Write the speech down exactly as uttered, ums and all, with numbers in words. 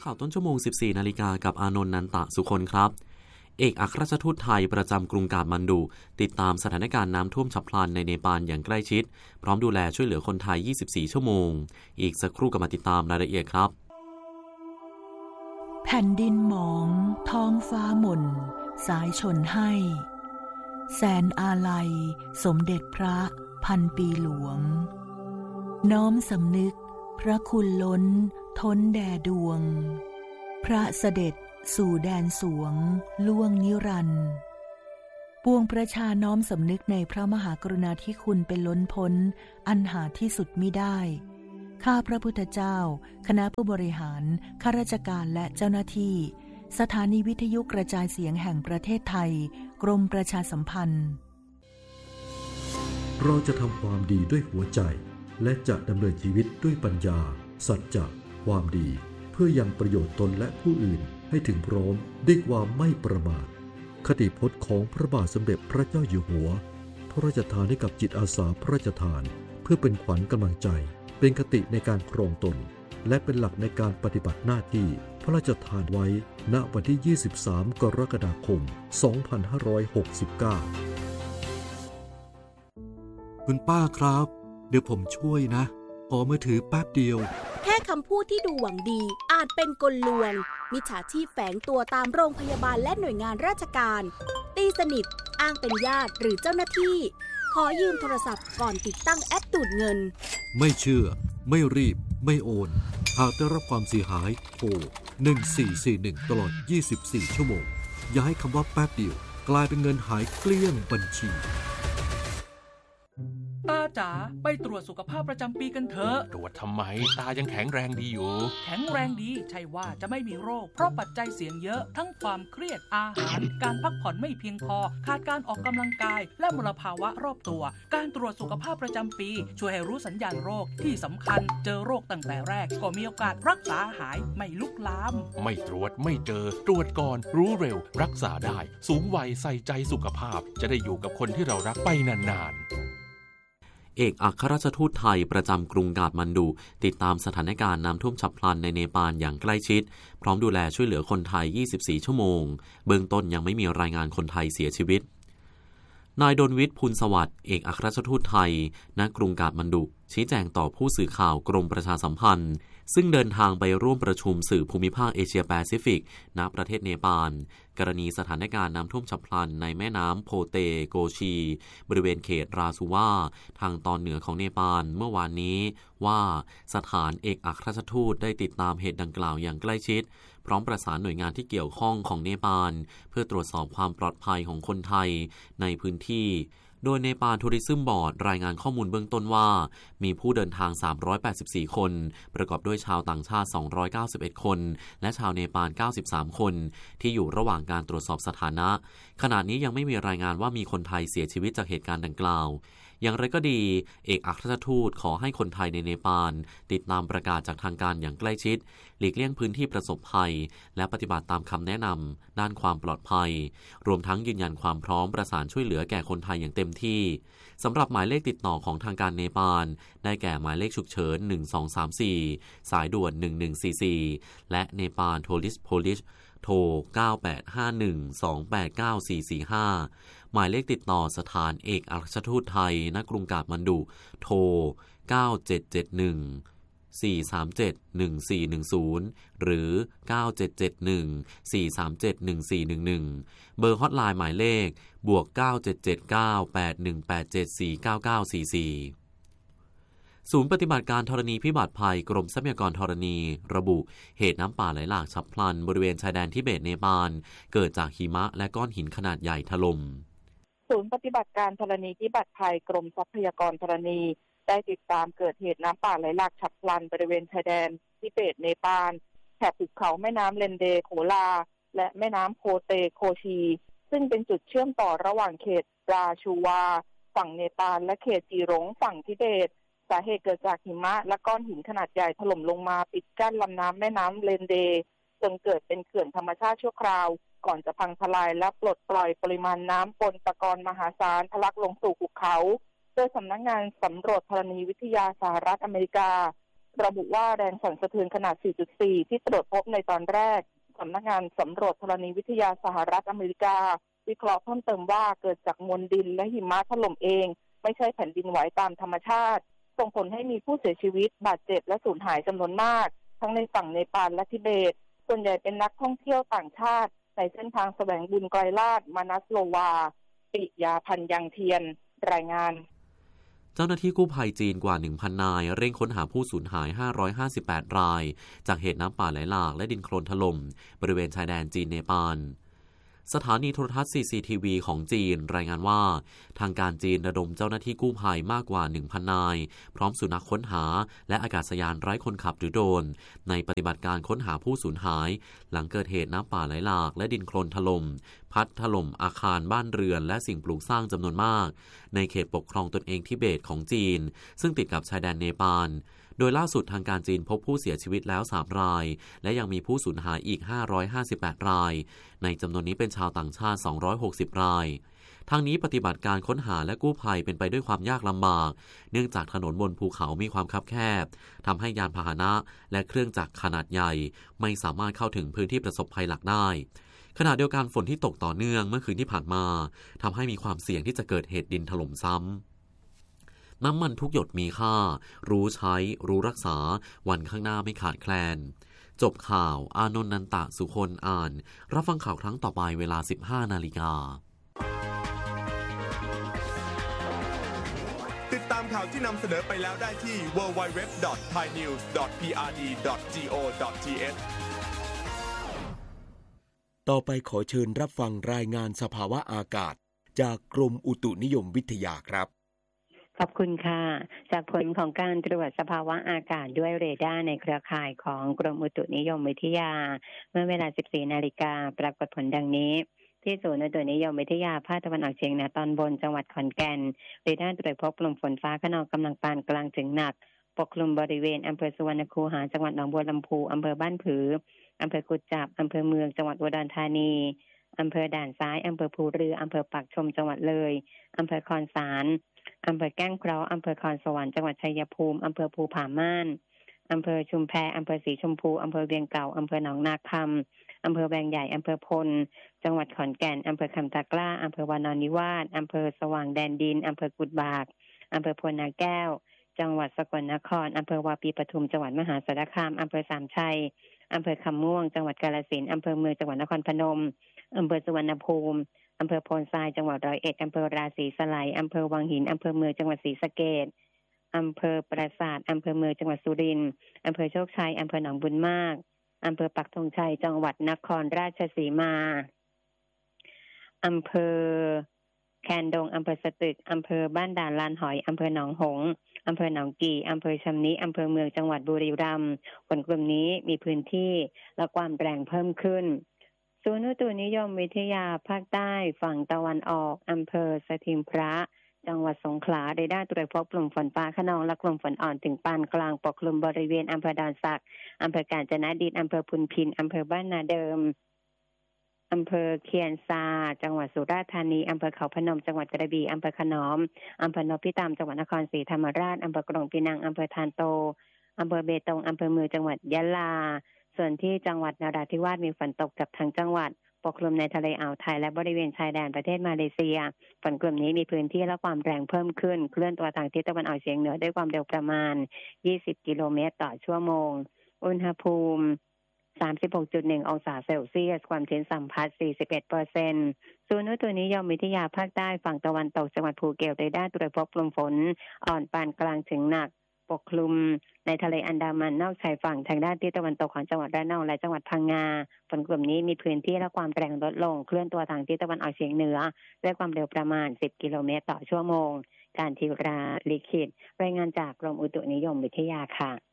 ข่าวต้นชั่วโมง สิบสี่ นาฬิกากับอานนท์ นันตะสุคนครับเอกอัครราชทูตไทยประจำกรุงกาฐมันดูติดตามสถานการณ์น้ำท่วมฉับพลันในเนปาลอย่างใกล้ชิดพร้อมดูแลช่วยเหลือคนไทย ยี่สิบสี่ ชั่วโมงอีกสักครู่ก็มาติดตามรายละเอียดครับแผ่นดินหมองท้องฟ้าหม่นสายชนให้แสนอาลัยสมเด็จพระพันปีหลวงน้อมสำนึกพระคุณล้นท้นแด่ดวงพระเสด็จสู่แดนสวงล่วงนิรันดร์ปวงประชาน้อมสำนึกในพระมหากรุณาธิคุณเป็นล้นพ้นอันหาที่สุดมิได้ข้าพระพุทธเจ้าคณะผู้บริหารข้าราชการและเจ้าหน้าที่สถานีวิทยุกระจายเสียงแห่งประเทศไทยกรมประชาสัมพันธ์เราจะทำความดีด้วยหัวใจและจะดำเนินชีวิตด้วยปัญญาสัจจะความดีเพื่อยังประโยชน์ตนและผู้อื่นให้ถึงพร้อมด้วยความไม่ประมาทคติพจน์ของพระบาทสมเด็จพระเจ้าอยู่หัวพระราชทานให้กับจิตอาสาพระราชทานเพื่อเป็นขวัญกำลังใจเป็นคติในการครองตนและเป็นหลักในการปฏิบัติหน้าที่พระราชทานไว้ณวันที่ ยี่สิบสาม กรกฎาคม สองพันห้าร้อยหกสิบเก้าคุณป้าครับเดี๋ยวผมช่วยนะขอมือถือแป๊บเดียวแค่คำพูดที่ดูหวังดีอาจเป็นกลลวงมิจฉาชีพแฝงตัวตามโรงพยาบาลและหน่วยงานราชการตีสนิทอ้างเป็นญาติหรือเจ้าหน้าที่ขอยืมโทรศัพท์ก่อนติดตั้งแอปดูดเงินไม่เชื่อไม่รีบไม่โอนหากได้รับความเสียหายโทรหนึ่งสี่สี่หนึ่งตลอดยี่สิบสี่ชั่วโมงอย่าให้คำว่าแป๊บเดียวกลายเป็นเงินหายเกลี้ยงบัญชีตาจ๋าไปตรวจสุขภาพประจำปีกันเถอะตรวจทำไมตายังแข็งแรงดีอยู่แข็งแรงดีใช่ว่าจะไม่มีโรคเพราะปัจจัยเสี่ยงเยอะทั้งความเครียดอาหารการพักผ่อนไม่เพียงพอขาดการออกกำลังกายและมลภาวะรอบตัวการตรวจสุขภาพประจำปีช่วยให้รู้สัญญาณโรคที่สำคัญเจอโรคตั้งแต่แรกก็มีโอกาสรักษาหายไม่ลุกลามไม่ตรวจไม่เจอตรวจก่อนรู้เร็วรักษาได้สูงวัยใส่ใจสุขภาพจะได้อยู่กับคนที่เรารักไปนานๆเอกอัครราชทูตไทยประจำกรุงกาฐมันดูติดตามสถานการณ์น้ำท่วมฉับพลันในเนปาลอย่างใกล้ชิดพร้อมดูแลช่วยเหลือคนไทย ยี่สิบสี่ ชั่วโมงเบื้องต้นยังไม่มีรายงานคนไทยเสียชีวิตนายดลวิทย์ พูลสวัสดิ์เอกอัครราชทูตไทยณกรุงกาฐมันดูชี้แจงต่อผู้สื่อข่าวกรมประชาสัมพันธ์ซึ่งเดินทางไปร่วมประชุมสื่อภูมิภาคเอเชียแปซิฟิกณประเทศเนปาลกรณีสถานการณ์น้ำท่วมฉับพลันในแม่น้ำโพเตโกชีบริเวณเขตราซูวาทางตอนเหนือของเนปาลเมื่อวานนี้ว่าสถานเอกอัครราชทูตได้ติดตามเหตุดังกล่าวอย่างใกล้ชิดพร้อมประสานหน่วยงานที่เกี่ยวข้องของเนปาลเพื่อตรวจสอบความปลอดภัยของคนไทยในพื้นที่โดยเนปาลทัวริซึมบอร์ดรายงานข้อมูลเบื้องต้นว่ามีผู้เดินทางสามร้อยแปดสิบสี่คนประกอบด้วยชาวต่างชาติสองร้อยเก้าสิบเอ็ดคนและชาวเนปาลเก้าสิบสามคนที่อยู่ระหว่างการตรวจสอบสถานะขณะนี้ยังไม่มีรายงานว่ามีคนไทยเสียชีวิตจากเหตุการณ์ดังกล่าวอย่างไรก็ดีเอกอัครราชทูตขอให้คนไทยในเนปาลติดตามประกาศจากทางการอย่างใกล้ชิดหลีกเลี่ยงพื้นที่ประสบภัยและปฏิบัติตามคำแนะนำด้านความปลอดภัยรวมทั้งยืนยันความพร้อมประสานช่วยเหลือแก่คนไทยอย่างเต็มที่สำหรับหมายเลขติดต่อของทางการเนปาลได้แก่หมายเลขฉุกเฉินหนึ่งสองสามสี่สายด่วนหนึ่งหนึ่งสี่สี่และเนปาลโทริสโพลิชโทรเก้าแปดห้าหนึ่ง สองแปดเก้า สี่สี่ห้าหมายเลขติดต่อสถานเอกอัครราชทูตไทยณกรุงกาฐมันดูโทรเก้าเจ็ดเจ็ดหนึ่ง สี่สามเจ็ด หนึ่งสี่หนึ่งศูนย์หรือเก้าเจ็ดเจ็ดหนึ่ง สี่สามเจ็ด หนึ่งสี่หนึ่งหนึ่งเบอร์ฮอตไลน์หมายเลขบวกเก้าเจ็ดเจ็ดเก้า แปดหนึ่งแปดเจ็ด สี่เก้าเก้าสี่สี่ศูนย์ปฏิบัติการธรณีพิบัติภัยกรมทรัพยากรธรณีระบุเหตุน้ำป่าไหลหลากฉับพลันบริเวณชายแดนทิเบตเนปาลเกิดจากหิมะและก้อนหินขนาดใหญ่ถล่มศูนย์ปฏิบัติการธรณีพิบัติภัยกรมทรัพยากรธรณีได้ติดตามเกิดเหตุน้ำป่าไหลหลากฉับพลันบริเวณชายแดนทิเบตเนปาลแถบหุบเขาแม่น้ำเลนเดโขลาและแม่น้ำโพเตโคชีซึ่งเป็นจุดเชื่อมต่อระหว่างเขตราชูวาฝั่งเนปาลและเขตจีหลงฝั่งทิเบตสาเหตุเกิดจากหิมะและก้อนหินขนาดใหญ่ถล่มลงมาปิดกั้นลำน้ำแม่น้ำเลนเดจนเกิดเป็นเขื่อนธรรมชาติชั่วคราวก่อนจะพังทลายและปลดปล่อยปริมาณน้ำปนตะกอนมหาศาลทะลักลงสู่หุบเขาโดยสำนักงานสำรวจธรณีวิทยาสหรัฐอเมริการะบุว่าแรงสั่นสะเทือนขนาด สี่จุดสี่ ที่ตรวจพบในตอนแรกสำนักงานสำรวจธรณีวิทยาสหรัฐอเมริกาวิเคราะห์เพิ่มเติมว่าเกิดจากมวลดินและหิมะถล่มเองไม่ใช่แผ่นดินไหวตามธรรมชาติส่งผลให้มีผู้เสียชีวิตบาดเจ็บและสูญหายจำนวนมากทั้งในฝั่งเนปาลและทิเบตส่วนใหญ่เป็นนักท่องเที่ยวต่างชาติในเส้นทางแสวงบุญไกลลาดมานัสโลวาปิยาพันยังเทียนรายงานเจ้าหน้าที่กู้ภัยจีนกว่า หนึ่งพัน นายเร่งค้นหาผู้สูญหาย ห้าร้อยห้าสิบแปด รายจากเหตุน้ำป่าไหลหลากและดินโคลนถล่มบริเวณชายแดนจีนเนปาลสถานีโทรทัศน์ ซี ซี ที วี ของจีนรายงานว่าทางการจีนระดมเจ้าหน้าที่กู้ภัยมากกว่า หนึ่งพัน นายพร้อมสุนัขค้นหาและอากาศยานไร้คนขับหรือโดรนในปฏิบัติการค้นหาผู้สูญหายหลังเกิดเหตุน้ำป่าไหลหลากและดินโคลนถล่มพัดถล่มอาคารบ้านเรือนและสิ่งปลูกสร้างจำนวนมากในเขตปกครองตนเองทิเบตของจีนซึ่งติดกับชายแดนเนปาลโดยล่าสุดทางการจีนพบผู้เสียชีวิตแล้วสามรายและยังมีผู้สูญหายอีกห้าร้อยห้าสิบแปดรายในจำนวนนี้เป็นชาวต่างชาติสองร้อยหกสิบรายทางนี้ปฏิบัติการค้นหาและกู้ภัยเป็นไปด้วยความยากลำบากเนื่องจากถนนบนภูเขามีความคับแคบทำให้ยานพาหนะและเครื่องจักรขนาดใหญ่ไม่สามารถเข้าถึงพื้นที่ประสบภัยหลักได้ขณะเดียวกันฝนที่ตกต่อเนื่องเมื่อคืนที่ผ่านมาทำให้มีความเสี่ยงที่จะเกิดเหตุดินถล่มซ้ำน้ำมันทุกหยดมีค่ารู้ใช้รู้รักษาวันข้างหน้าไม่ขาดแคลนจบข่าวอานนท์นันตะสุคนอ่านรับฟังข่าวครั้งต่อไปเวลา สิบห้านาฬิกาติดตามข่าวที่นำเสนอไปแล้วได้ที่ ดับเบิลยู ดับเบิลยู ดับเบิลยู ดอท ไทยนิวส์ ดอท พี อาร์ ดี ดอท จี โอ ดอท ที เอชต่อไปขอเชิญรับฟังรายงานสภาวะอากาศจากกรมอุตุนิยมวิทยาครับขอบคุณค่ะจากผลของการตรวจสภาวะอากาศด้วยเรดาร์ในเครือข่ายของกรมอุตุนิยมวิทยาเมื่อเวลา สิบสี่นาฬิกาปรากฏผลดังนี้ที่ศูนย์อุตุนิยมวิทยาภาคตะวันออกเฉียงเหนือตอนบนจังหวัดขอนแก่นเรดาร์ตรวจพบกลุ่มฝนฟ้าคะนองกำลังปานกลางถึงหนักปกคลุมบริเวณอำเภอสุวรรณคูหาจังหวัดหนองบัวลำพูอำเภอบ้านผืออำเภอกุดจับอำเภอเมืองจังหวัดอุดรธานีอำเภอด่านซ้ายอำเภอภูเรืออำเภอปากชมจังหวัดเลยอำเภอคอนสารอำเภอแก้งเคราะห์อำเภอคอนสวรรค์จังหวัดชัยภูมิอำเภอภูผาม่านอำเภอชุมแพอำเภอศรีชมพูอำเภอเวียงเก่าอำเภอหนองนาคำอำเภอแวงใหญ่อำเภอพลจังหวัดขอนแก่นอำเภอคำตากล้าอำเภอวานอนนิวาสอำเภอสว่างแดนดินอำเภอกุดบากอำเภอพลนาแก้วจังหวัดสกลนครอำเภอวาปีปทุมจังหวัดมหาสารคามอำเภอสามชัยอำเภอคำม่วงจังหวัดกาฬสินธุ์อำเภอเมืองจังหวัดนครพนมอำเภอสุวรรณภูมิอำเภอโพนทรายจังหวัดร้อยเอ็ดอำเภอราศีสไลอำเภอวังหินอำเภอเมืองจังหวัดศรีสะเกษอำเภอปราสาทอำเภอเมืองจังหวัดสุรินทร์อำเภอโชคชัยอำเภอหนองบุญมากอำเภอปักธงชัยจังหวัดนครราชสีมาอำเภอแคนดงอำเภอสตึกอำเภอบ้านด่านลานหอยอำเภอหนองหงส์อำเภอหนองกี่อำเภอชำนิอำเภอเมืองจังหวัดบุรีรัมย์ฝนกลุ่มนี้มีพื้นที่และความแรงเพิ่มขึ้นศูนย์อุตุนิยมวิทยาภาคใต้ฝั่งตะวันออกอำเภอสถิงพระจังหวัดสงขลาเรดาร์ตรวจพบกลุ่มฝนฟ้าคะนองและกลุ่มฝนอ่อนถึงปานกลางปกคลุมบริเวณอำเภอดอนสักอำเภอกาญจนดิตอำเภอพุนพินอำเภอบ้านนาเดิมอำเภอเคียนซาจังหวัดสุราษฎร์ธานีอำเภอเขาพนมจังหวัดกระบี่อำเภอขนอมอำเภอนพิตามจังหวัดนครศรีธรรมราชอำเภอกรงปีนังอำเภอทานโตอำเภอเบตงอำเภอเมืองจังหวัดยะลาส่วนที่จังหวัดนราธิวาสมีฝนตกกับทั้งจังหวัดปกคลุมในทะเลอ่าวไทยและบริเวณชายแดนประเทศมาเลเซียฝนกลุ่มนี้มีพื้นที่และความแรงเพิ่มขึ้นเคลื่อนตัวทางทิศตะวันออกเฉียงเหนือด้วยความเร็วประมาณยี่สิบกิโลเมตรต่อชั่วโมงอุณหภูมิ สามสิบหกจุดหนึ่ง องศาเซลเซียสความชื้นสัมผัส สี่สิบเอ็ดเปอร์เซ็นต์ ศูนย์อุตุนิยมวิทยาภาคใต้ฝั่งตะวันตกจังหวัดภูเก็ตเรดาร์ตรวจพบกลุ่มฝนอ่อนปานกลางถึงหนักปกคลุมในทะเลอันดามันนอกชายฝั่งทางด้านทิศตะวันตกของจังหวัดระนองและจังหวัดพังงาฝนกลุ่มนี้มีพื้นที่และความแรงลดลงเคลื่อนตัวทางทิศตะวันออกเฉียงเหนือด้วยความเร็วประมาณสิบกิโลเมตรต่อชั่วโมงการทีราลิขิตรายงานจากกรมอุตุนิยมวิทยาค่ะ